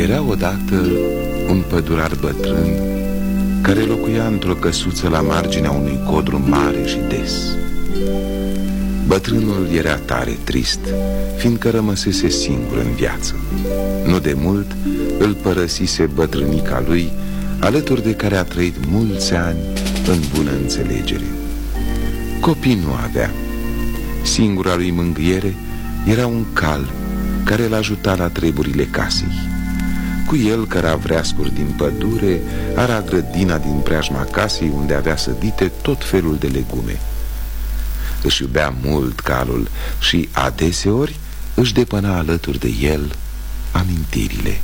Era odată un pădurar bătrân care locuia într-o căsuță la marginea unui codru mare și des. Bătrânul era tare trist, fiindcă rămăsese singur în viață. Nu de mult îl părăsise bătrânica lui, alături de care a trăit mulți ani în bună înțelegere. Copii nu avea. Singura lui mângâiere era un cal care îl ajuta la treburile casei. Cu el căra vreascuri din pădure, ara grădina din preajma casei, unde avea sădite tot felul de legume. Își iubea mult calul și adeseori își depăna alături de el amintirile.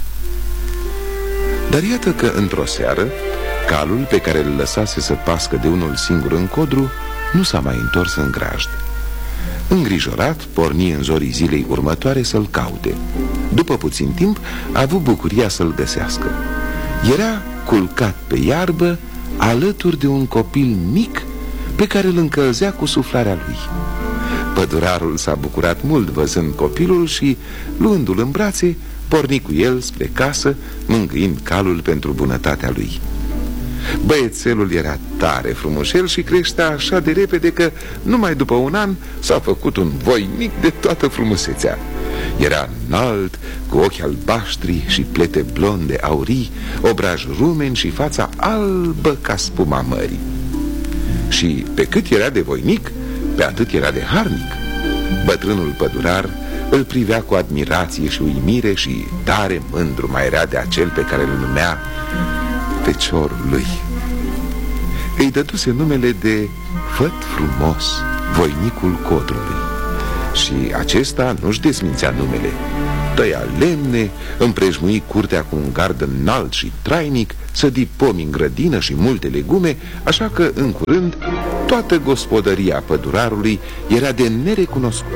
Dar iată că într-o seară, calul pe care îl lăsase să pască de unul singur în codru nu s-a mai întors în grajd. Îngrijorat, porni în zorii zilei următoare să-l caute. După puțin timp, a avut bucuria să-l găsească. Era culcat pe iarbă, alături de un copil mic pe care îl încălzea cu suflarea lui. Pădurarul s-a bucurat mult văzând copilul și, luându-l în brațe, porni cu el spre casă, mângâind calul pentru bunătatea lui. Băiețelul era tare frumușel și creștea așa de repede că numai după un an s-a făcut un voinic de toată frumusețea. Era înalt, cu ochi albaștri și plete blonde aurii, obraj rumeni și fața albă ca spuma mării. Și pe cât era de voinic, pe atât era de harnic. Bătrânul pădurar îl privea cu admirație și uimire și tare mândru mai era de acel pe care îl numea feciorul lui. Îi dăduse numele de Făt Frumos, voinicul codrului. Și acesta nu-și desmințea numele. Tăia lemne, împrejmui curtea cu un gard înalt și trainic, sădi pomi în grădină și multe legume, așa că, în curând, toată gospodăria pădurarului era de nerecunoscut.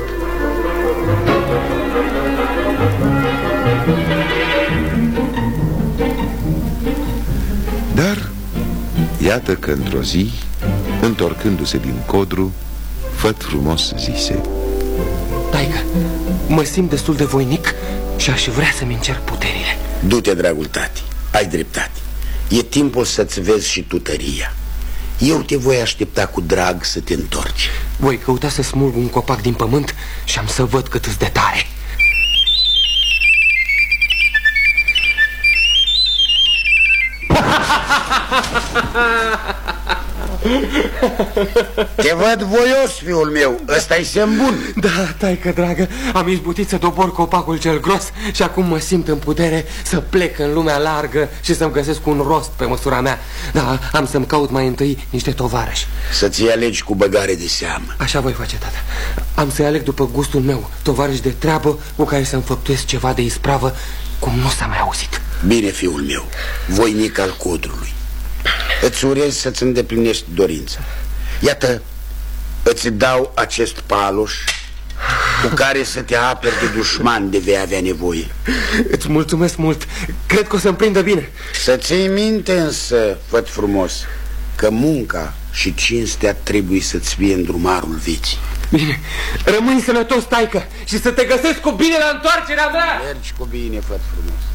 Dar iată că într-o zi, întorcându-se din codru, Făt Frumos zise: Taică, mă simt destul de voinic și aș vrea să-mi încerc puterile. Du-te, dragul tati, ai dreptate. E timpul să-ți vezi și tu tăria. Eu te voi aștepta cu drag să te întorci. Voi căuta să smulg un copac din pământ și am să văd cât-s de tare. Te văd voios, fiul meu, ăsta-i semn bun. Da, taică dragă, am izbutit să dobor copacul cel gros și acum mă simt în putere să plec în lumea largă și să-mi găsesc un rost pe măsura mea. Da, am să-mi caut mai întâi niște tovarăși. Să-ți alegi cu băgare de seamă. Așa voi face, tata. Am să-i aleg după gustul meu tovarăși de treabă cu care să-mi făptuiesc ceva de ispravă cum nu s-a mai auzit. Bine, fiul meu, voinic al codrului, îți urez să-ți îndeplinești dorința. Iată, îți dau acest paloș cu care să te aperi de dușman de vei avea nevoie. Îți mulțumesc mult, cred că o să-mi prindă bine. Să ții minte însă, Făt Frumos, că munca și cinstea trebuie să-ți fie îndrumarul vieții. Bine, rămâi sănătos, taică, și să te găsesc cu bine la întoarcerea mea. Mergi cu bine, Făt Frumos.